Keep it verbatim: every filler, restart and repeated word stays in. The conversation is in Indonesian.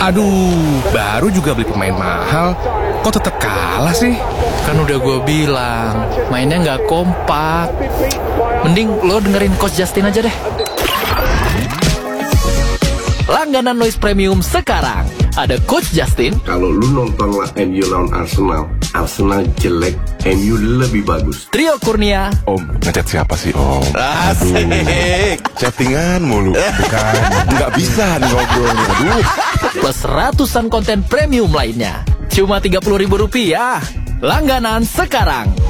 Aduh, baru juga beli pemain mahal, kok tetap kalah sih? Kan udah gue bilang, mainnya nggak kompak. Mending lo dengerin Coach Justin aja deh. Langganan Noise Premium sekarang. Ada Coach Justin. Kalau lu nonton M U lawan Arsenal, Arsenal jelek, M U lebih bagus. Trio Kurnia. Om, ngechat siapa sih Om? Asik. Chattingan mulu. Bukan, nggak bisa nih ngobrol nih. Aduh. Plus ratusan konten premium lainnya. Cuma tiga puluh ribu rupiah. Langganan sekarang.